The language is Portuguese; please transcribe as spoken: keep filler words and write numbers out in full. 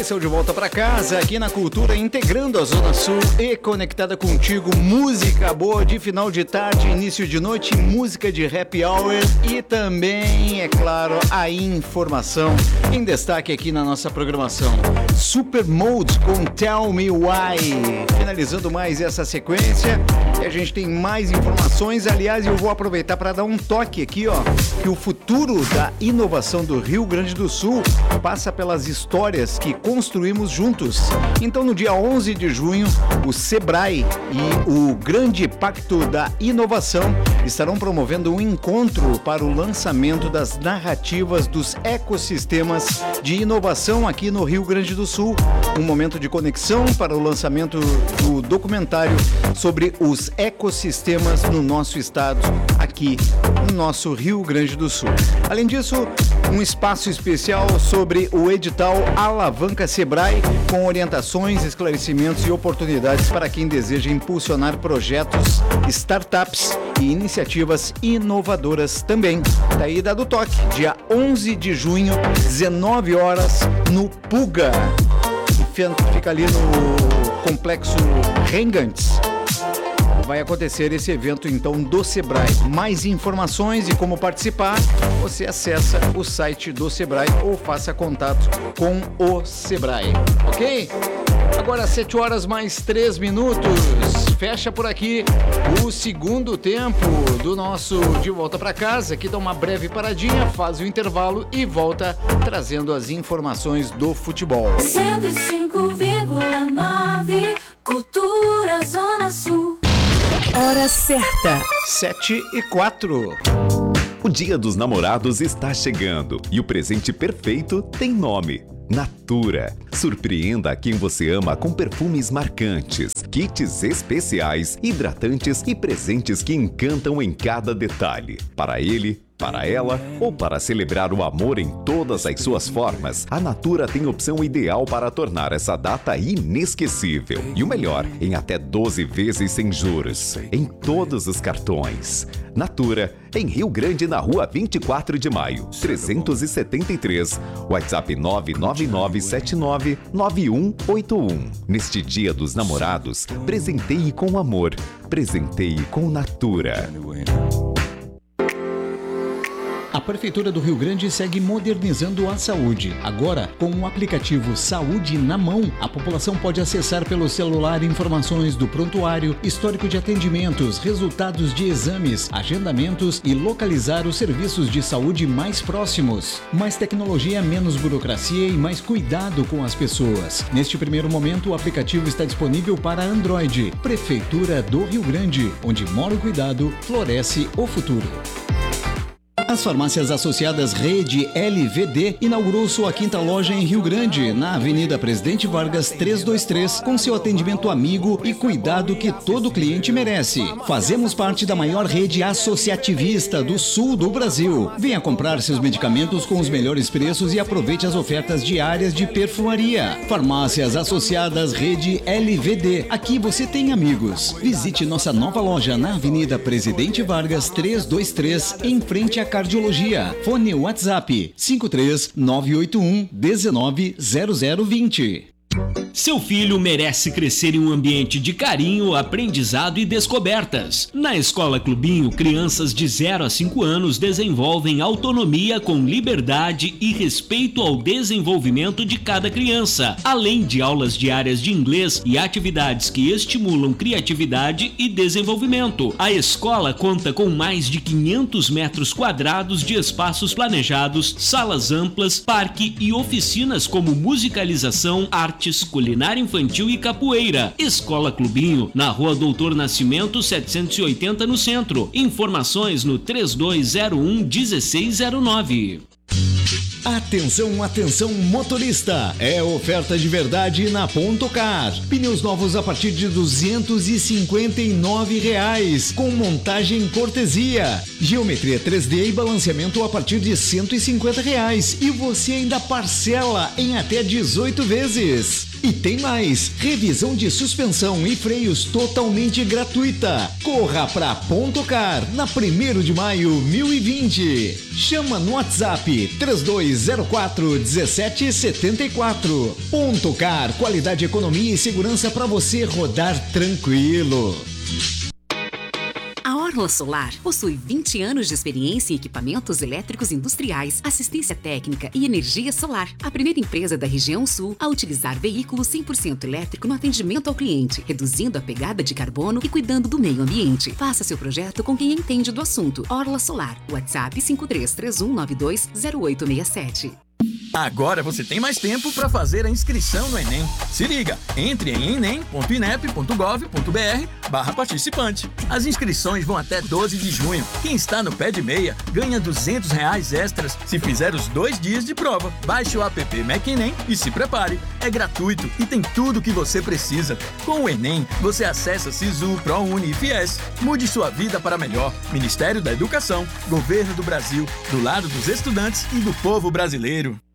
Esse é o De Volta Pra Casa, aqui na Cultura, integrando a Zona Sul e conectada contigo. Música boa de final de tarde, início de noite, música de happy hour e também, é claro, a informação em destaque aqui na nossa programação. Super Mode com Tell Me Why. Finalizando mais essa sequência, e a gente tem mais informações. Aliás, eu vou aproveitar para dar um toque aqui, ó, que o futuro da inovação do Rio Grande do Sul passa pelas histórias que construímos juntos. Então, no dia onze de junho, o Sebrae e o Grande Pacto da Inovação estarão promovendo um encontro para o lançamento das narrativas dos ecossistemas de inovação aqui no Rio Grande do Sul. Um momento de conexão para o lançamento do documentário sobre os ecossistemas no nosso estado, aqui no nosso Rio Grande do Sul. Além disso, um espaço especial sobre o edital Alavanca Sebrae, com orientações, esclarecimentos e oportunidades para quem deseja impulsionar projetos, startups e iniciativas inovadoras também. Daí dado o toque, dia onze de junho, dezenove horas, no Puga. Fica ali no Complexo Rengantes. Vai acontecer esse evento, então, do Sebrae. Mais informações e como participar, você acessa o site do Sebrae ou faça contato com o Sebrae, ok? Agora, sete horas mais três minutos. Fecha por aqui o segundo tempo do nosso De Volta Pra Casa, que dá uma breve paradinha, faz o intervalo e volta trazendo as informações do futebol. cento e cinco vírgula nove Cultura Zona Sul. Hora certa. Sete e quatro. O Dia dos Namorados está chegando e o presente perfeito tem nome: Natura. Surpreenda quem você ama com perfumes marcantes, kits especiais, hidratantes e presentes que encantam em cada detalhe. Para ele, para ela ou para celebrar o amor em todas as suas formas, a Natura tem opção ideal para tornar essa data inesquecível. E o melhor, em até doze vezes sem juros, em todos os cartões. Natura, em Rio Grande, na rua vinte e quatro de maio, trezentos e setenta e três, WhatsApp nove nove nove sete nove nove um oito um. Neste Dia dos Namorados, presenteie com amor, presenteie com Natura. A Prefeitura do Rio Grande segue modernizando a saúde. Agora, com o aplicativo Saúde na Mão, a população pode acessar pelo celular informações do prontuário, histórico de atendimentos, resultados de exames, agendamentos e localizar os serviços de saúde mais próximos. Mais tecnologia, menos burocracia e mais cuidado com as pessoas. Neste primeiro momento, o aplicativo está disponível para Android. Prefeitura do Rio Grande, onde mora o cuidado, floresce o futuro. As farmácias associadas Rede L V D inaugurou sua quinta loja em Rio Grande, na Avenida Presidente Vargas trezentos e vinte e três, com seu atendimento amigo e cuidado que todo cliente merece. Fazemos parte da maior rede associativista do sul do Brasil. Venha comprar seus medicamentos com os melhores preços e aproveite as ofertas diárias de perfumaria. Farmácias associadas Rede L V D. Aqui você tem amigos. Visite nossa nova loja na Avenida Presidente Vargas trezentos e vinte e três, em frente à Cardiologia. Fone WhatsApp cinco três nove oito um um nove zero zero dois zero. Seu filho merece crescer em um ambiente de carinho, aprendizado e descobertas. Na Escola Clubinho, crianças de zero a cinco anos desenvolvem autonomia com liberdade e respeito ao desenvolvimento de cada criança, além de aulas diárias de inglês e atividades que estimulam criatividade e desenvolvimento. A escola conta com mais de quinhentos metros quadrados de espaços planejados, salas amplas, parque e oficinas como musicalização, artes, culinária infantil e capoeira. Escola Clubinho, na Rua Doutor Nascimento setecentos e oitenta, no centro. Informações no três dois zero um um seis zero nove. Atenção, atenção motorista! É oferta de verdade na Ponto Car. Pneus novos a partir de duzentos e cinquenta e nove reais, com montagem cortesia. Geometria três D e balanceamento a partir de cento e cinquenta reais. E você ainda parcela em até dezoito vezes. E tem mais, revisão de suspensão e freios totalmente gratuita. Corra pra Ponto Car, na primeiro de maio mil e vinte. Chama no WhatsApp três dois zero quatro um sete sete quatro. Ponto Car, qualidade, economia e segurança para você rodar tranquilo. A Orla Solar possui vinte anos de experiência em equipamentos elétricos industriais, assistência técnica e energia solar. A primeira empresa da região sul a utilizar veículo cem por cento elétrico no atendimento ao cliente, reduzindo a pegada de carbono e cuidando do meio ambiente. Faça seu projeto com quem entende do assunto. Orla Solar. WhatsApp cinco três três um nove dois zero oito seis sete. Agora você tem mais tempo para fazer a inscrição no Enem. Se liga, entre em enem ponto inep ponto gov ponto br barra participante. As inscrições vão até doze de junho. Quem está no pé de meia ganha duzentos reais extras se fizer os dois dias de prova. Baixe o app Mac Enem e se prepare. É gratuito e tem tudo o que você precisa. Com o Enem, você acessa Sisu, ProUni e Fies. Mude sua vida para melhor. Ministério da Educação, Governo do Brasil, do lado dos estudantes e do povo brasileiro.